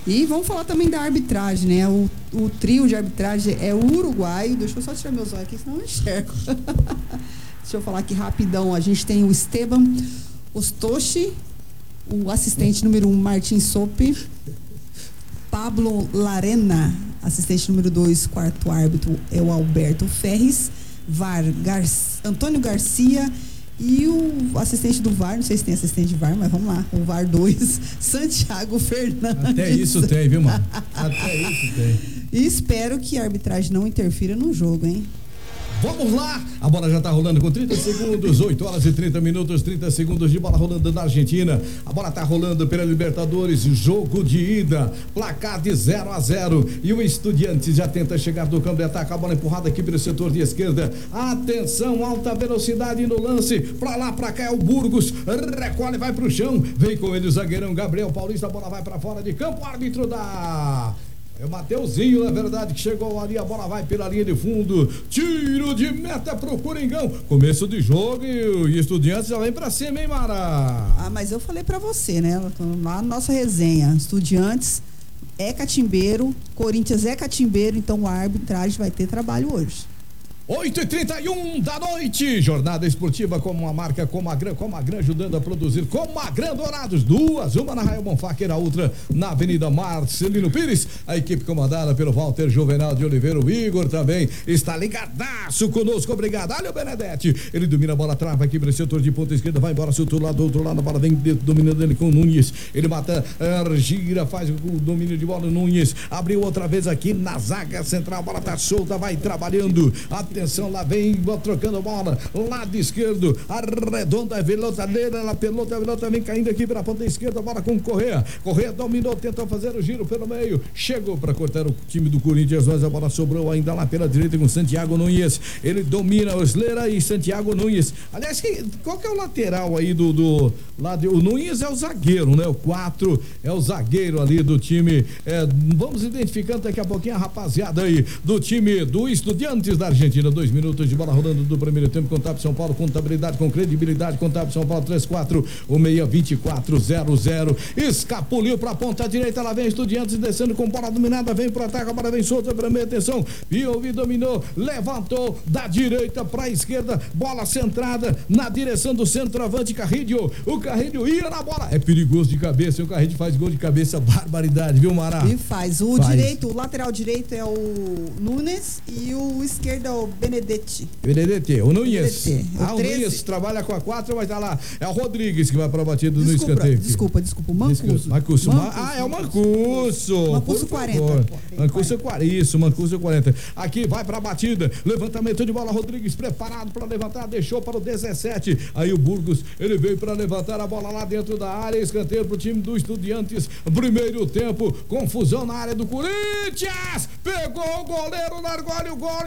E vamos falar também da arbitragem, né? O trio de arbitragem é o uruguaio. Deixa eu só tirar meus olhos aqui, senão eu não enxergo. Deixa eu falar aqui rapidão. A gente tem o Esteban Ostoshi, o assistente número 1, Martin Sope, Pablo Larena, assistente número 2, quarto árbitro é o Alberto Ferres, VAR Antônio Garcia e o assistente do VAR, não sei se tem assistente de VAR, mas vamos lá, o VAR 2, Santiago Fernandes. Até isso tem, viu, mano? Até isso tem. E espero que a arbitragem não interfira no jogo, hein? Vamos lá, a bola já tá rolando com 30 segundos, 8 horas e 30 minutos, 30 segundos de bola rolando na Argentina. A bola tá rolando pela Libertadores, jogo de ida, placar de 0-0. E o Estudiantes já tenta chegar do campo de ataque, a bola empurrada aqui pelo setor de esquerda. Atenção, alta velocidade no lance, pra lá, pra cá é o Burgos, recolhe, vai pro chão, vem com ele o zagueirão Gabriel Paulista, a bola vai pra fora de campo, o árbitro dá... É o Mateuzinho, na verdade, que chegou ali, a bola vai pela linha de fundo, tiro de meta pro Coringão, começo de jogo e Estudiantes já vem pra cima, hein, Mara? Ah, mas eu falei pra você, né, lá na nossa resenha, Estudiantes é catimbeiro, Corinthians é catimbeiro, então a arbitragem vai ter trabalho hoje. 8h31 da noite, jornada esportiva como a marca Comagran ajudando a produzir Comagran Dourados, duas, uma na Raio Bonfáquer, a outra na Avenida Marcelino Pires, a equipe comandada pelo Walter Juvenal de Oliveira, o Igor também está ligadaço conosco, obrigado, olha o Benedetti, ele domina a bola, trava aqui para o setor de ponta esquerda, vai embora, seu lado, do outro lado, a bola vem dominando ele com o Nunes, ele mata, gira, faz o domínio de bola, Nunes, abriu outra vez aqui na zaga central, a bola tá solta, vai trabalhando, atenção, lá vem, trocando a bola, lado esquerdo, arredonda a velotadeira, a pelota vem caindo aqui para a ponta esquerda, bola com Correa dominou, tentou fazer o giro pelo meio, chegou para cortar o time do Corinthians, mas a bola sobrou ainda lá pela direita com Santiago Nunes, ele domina o Slera e Santiago Nunes, aliás, qual que é o lateral aí do lado, o Nunes é o zagueiro, né, o 4 é o zagueiro ali do time, vamos identificando daqui a pouquinho a rapaziada aí do time do Estudiantes da Argentina. 2 minutos de bola rolando do primeiro tempo. Contábil São Paulo, contabilidade com credibilidade. Contábil São Paulo 34162400. Escapuliu pra ponta direita. Lá vem Estudiantes descendo com bola dominada. Vem pro ataque. A bola vem solta pra meia. Atenção. Piovi dominou. Levantou da direita pra esquerda. Bola centrada na direção do centroavante Carrilho. O Carrilho ia na bola. É perigoso de cabeça. O Carrilho faz gol de cabeça. Barbaridade, viu, Mará? E faz. O lateral direito é o Nunes e o esquerdo é o Benedetti, o Nunes. O Nunes trabalha com a 4, mas tá lá. É o Rodrigues que vai para a batida no escanteio. Desculpa, Mancuso. É o Mancuso. Mancuso 40. Mancuso 40. Isso, Mancuso 40. Aqui vai para a batida. Levantamento de bola. Rodrigues preparado para levantar. Deixou para o 17. Aí o Burgos, ele veio para levantar a bola lá dentro da área. Escanteio para o time do Estudiantes. Primeiro tempo. Confusão na área do Corinthians. Pegou o goleiro, largou o gol.